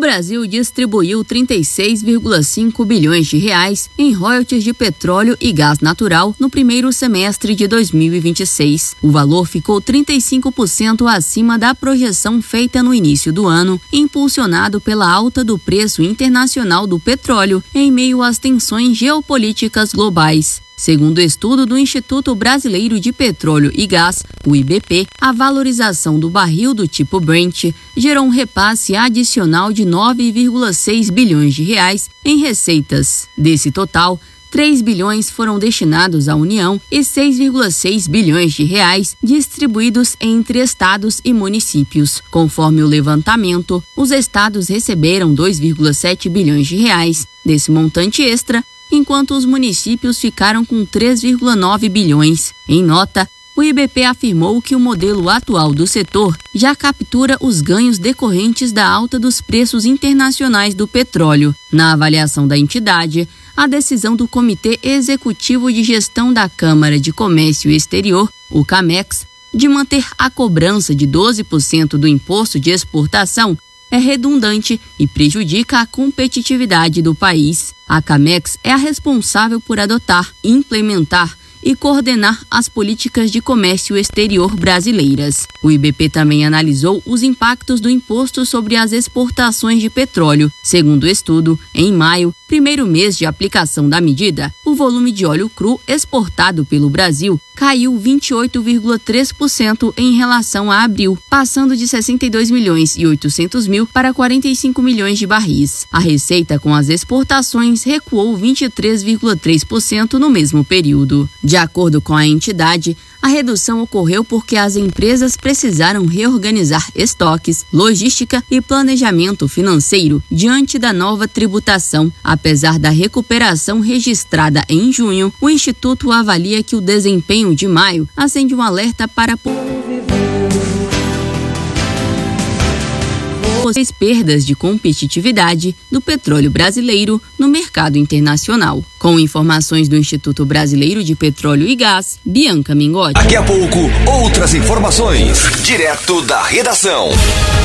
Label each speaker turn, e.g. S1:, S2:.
S1: Brasil distribuiu 36,5 bilhões de reais em royalties de petróleo e gás natural no primeiro semestre de 2026. O valor ficou 35% acima da projeção feita no início do ano, impulsionado pela alta do preço internacional do petróleo em meio às tensões geopolíticas globais. Segundo o estudo do Instituto Brasileiro de Petróleo e Gás, o IBP, a valorização do barril do tipo Brent gerou um repasse adicional de 9,6 bilhões de reais em receitas. Desse total, 3 bilhões foram destinados à União e 6,6 bilhões de reais distribuídos entre estados e municípios. Conforme o levantamento, os estados receberam 2,7 bilhões de reais desse montante extra, enquanto os municípios ficaram com 3,9 bilhões. Em nota, o IBP afirmou que o modelo atual do setor já captura os ganhos decorrentes da alta dos preços internacionais do petróleo. Na avaliação da entidade, a decisão do Comitê Executivo de Gestão da Câmara de Comércio Exterior, o CAMEX, de manter a cobrança de 12% do imposto de exportação é redundante e prejudica a competitividade do país. A CAMEX é a responsável por adotar, implementar e coordenar as políticas de comércio exterior brasileiras. O IBP também analisou os impactos do imposto sobre as exportações de petróleo. Segundo o estudo, em maio, primeiro mês de aplicação da medida, o volume de óleo cru exportado pelo Brasil caiu 28,3% em relação a abril, passando de 62 milhões e 800 mil para 45 milhões de barris. A receita com as exportações recuou 23,3% no mesmo período. De acordo com a entidade, a redução ocorreu porque as empresas precisaram reorganizar estoques, logística e planejamento financeiro diante da nova tributação. Apesar da recuperação registrada em junho, o Instituto avalia que o desempenho de maio acende um alerta para possíveis perdas de competitividade do petróleo brasileiro no mercado internacional. Com informações do Instituto Brasileiro de Petróleo e Gás, Bianca Mingotti.
S2: Daqui a pouco, outras informações, direto da redação.